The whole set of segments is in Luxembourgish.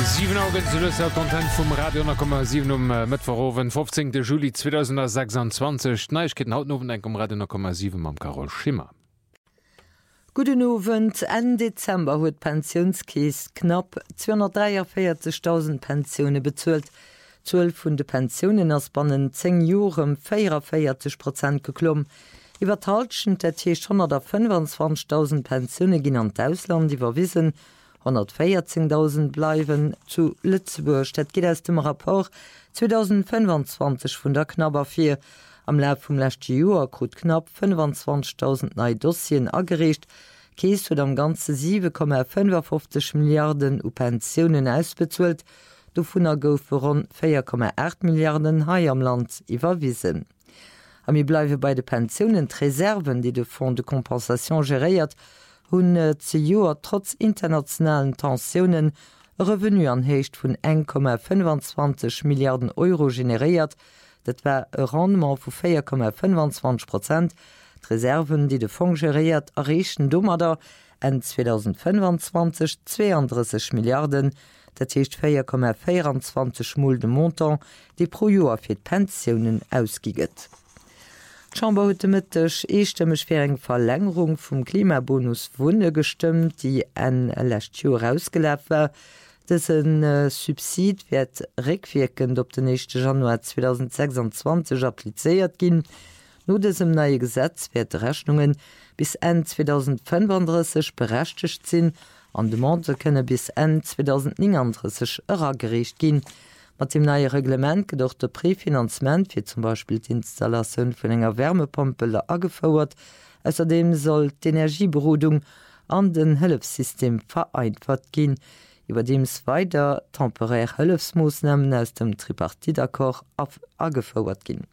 7 Augen zu Kontent vum Radio 0,7 Mittwochen 15. Juli 2026 Neuigkeiten haut nowen eng Radio 0,7 am Carol Schimmer. Guten Abend. Ende Dezember huet Pensionskies knapp 243.000 Pensionen bezahlt. 12 vun de Pensionen ass bannen 10 Jorem 44% geklommen. Iwertalschen der Tier 125.000 Pensionen ginn an d'Ausland iwwerwiesen, 114.000 bleiwen zu Lützeburg. Dat geht aus dem Rapport 2025 vun der Knabber 4. Am Lauf vum lächte Joer krut knapp 25.000 neii Dossien agerecht, Kees huet am ganze 7,55 Milliarden u Pensionen ausbezuelt, do vun goufe rund 4,8 Milliarden Hai am Land iwwerwiesen. Am mi bleiwe bei de Pensionen d'Reserven, die de Fonds de Kompensation geréiert, hunn ze Joer trotz internationalen Tensionen Revenu anhéicht vun 1,25 Milliarden Euro generiert. Dat war e Rendement vu 4,25%. D'Reserven, die de Fonds geriert, errechten Dommerder en 2025 32 Milliarden, dat hicht 4,24 Mol de Montant, die pro Joer fir d'Pensionen ausgiget. Chamber huet mittech eestemmech fir eng Verlängerung vum Klimabonus Wunde gestimmt, die en Lächtjo rausgelaf. Dëssen Subsid werd rückwirkend op den 1. Januar 2026 appliéiert ginn. No dësem neie Gesetz werd Rechnungen bis en 2035 berechtigt sinn, an de Monte kënne bis en 2039 ërgerrecht ginn. Mat dem neie Reglement gedoch de Präfinanzment fir zum Beispiel d'Installationun vun enger Wärmepompele agefauerert, ausserdem soll d'Energieberodung an den Hëlfsystem vereinfert ginn, überdems weiter temporär Hëlfsmoosnamen aus dem Tripartitakkoord agefauerert ginn.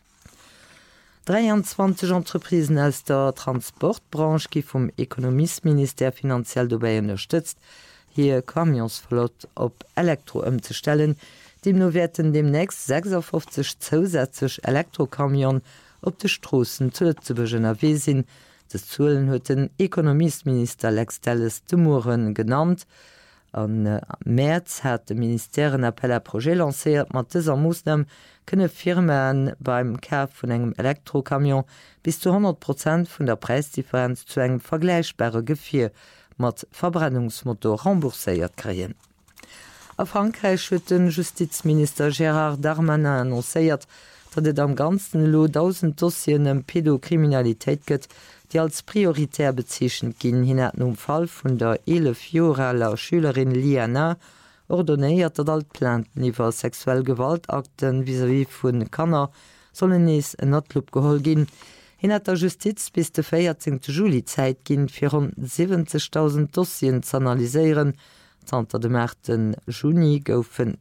23 Entreprisen aus der Transportbranche gi vum Ekonomieminister finanziell dobei unterstützt, hier Kamionsflott op Elektro umzustellen. Dem no werden demnächst 56 zusätzlich Elektrokamion op de Strossen zu Lützeburger sinn. Des Zuelen huet den Ekonomieminister Lex Telles de Muren genannt. An März hat de Minister een Appell à Projet lanciert, mat dëser Moosnam kënne Firmen beim Kauf vun engem Elektrokamion bis zu 100% vun der Preisdifferenz zu engem vergleichbare Gefir mat Verbrennungsmotor rembourséiert kreien. A Frankreich huet den Justizminister Gérard Darmanin annoncéiert, dat et am ganzen Lo 1000 Dossien Pädokriminalitéit gëtt, die als prioritär bezeechen ginn hin um Fall vun der 11-joraler Schülerin Liana ordonnéiert, dat alt Planten iwwer sexuell Gewaltakten vis-à-vis vun Kanner sollen nees en Notloop geholl ginn. Hin hat der Justiz bis de 14. Juli Zeit ginn fir rund 70.000 Dossien zu analyseieren. Zanter dem 8. Juni goufen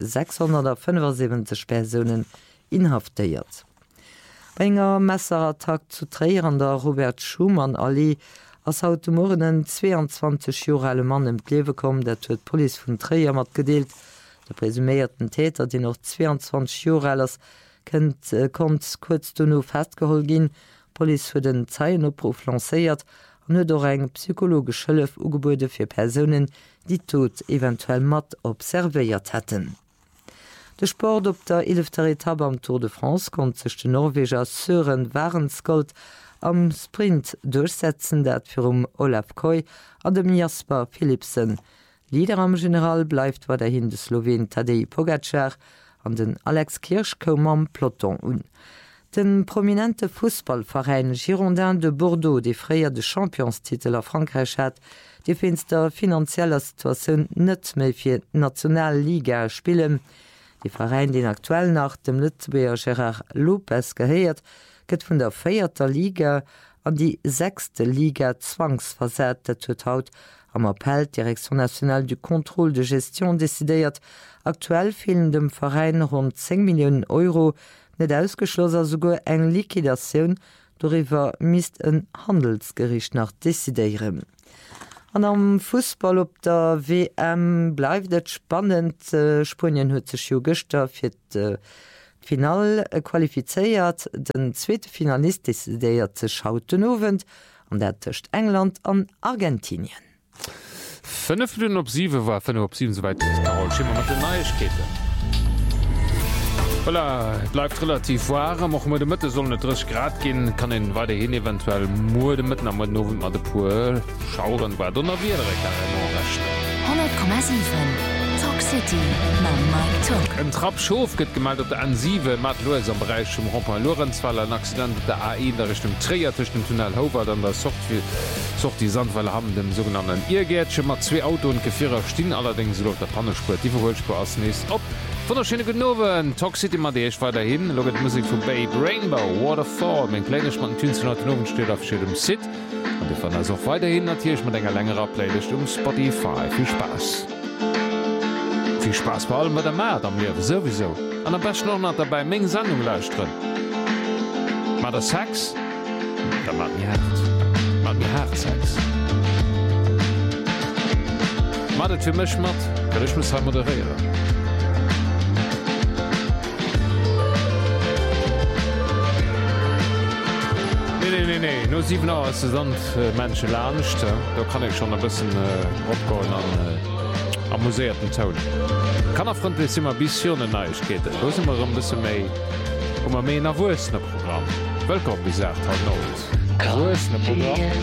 675 Personen inhaftéiert. Enger Messerattack zu Träierender Robert Schumann Ali ass haut morgen 22 Jahre Mann im Klewe kom, dat huet Poli vun Träier mat gedeelt. Der presumierten Täter, die noch 22 Jahre alt kommt kurz duno festgehol gin. Poli huet den Zeienopruf lacéiert an huet or eng psychologisch Hëllef ugebude fir Personen, die tot eventuell mat observéiert hätten. De Sport op der 11. Etappe am Tour de France kon sech de Norweger Søren Warenskold am Sprint durchsetzen, dat fir Olaf Koy an dem Jasper Philipsen. Lieder am General bleibt war der hin de Slowen Tadej Pogacar an den Alex Kirchkom am Peloton un. Den prominente Fußballverein Girondin de Bordeaux, die freier de Championstitel a Frankreich hat, die finst der finanzieller Situation net méi fir Nationalliga spielen. Die Verein, den aktuell nach dem Lützeburger Gerard Lopez geheiert, gëtt vun der 4. Liga an die 6. Liga zwangsversät, dat huet haut am Appell Direction nationale du Contrôle de Gestion desideiert. Aktuell fehlen dem Verein rund 10 Millionen Euro, net ausgeschlosser sogar eng Liquidationun, doriwer mist een Handelsgericht nach desideieren. An am Fußball op der WM bleibt et spannend. Spanien huet sech jo gëster fir Final qualifizéiert. Den zweete Finalist déiert ze schauten ofwen an der tëcht England an Argentinien. 5 Minuten op 7 war 5 op 7 soweit Carol Schimmer mat de Neuigkete. Voilà, bleibt relativ warm, auch mit der Mitte soll nicht 30 Grad gehen, kann ihn weiterhin eventuell nur die Mitte am Noven mal pur schauen, weil dann noch wieder recht. 100,7 Talk City, Mike Talk. Ein Trappschof geht gemeldet auf der N7 Matt Lois am Bereich vom Rond-Point Lorenzweiler, ein Accident der A1 in der Richtung Trier zwischen dem Tunnel Hofer, dann das Sucht die Sandweiler haben dem sogenannten Irrgätchen mit 2 Autos und Gefährer stehen, allerdings so auf der Pannenspur, die Verholspur als nächstes ab. Von der schönen Genoven Talk City mat ich weiterhin loget Musik vu Babe Rainbow Waterfall mein kleines man Noven steht auf schönem Sit und fan also auch weiterhin natürlich mit enger längerer Playlist Spotify viel Spaß bei allem mit der Mat am Leben sowieso an der best noch dabei Menge Sendung leusren Ma der Sex da mat mir Sex Mat für michch mat ich muss moderieren. Nee, nur 7 Uhr ist Sand Menschen lacht, da kann ich schon ein bisschen abgehen an amusierten Ton. Kann auf Front immer ein bisschen Neuigkeit. Da sind wir ein bisschen mehr nach Wurstner Programm. Willkommen, wie gesagt, halt noch. Wurstner Programm.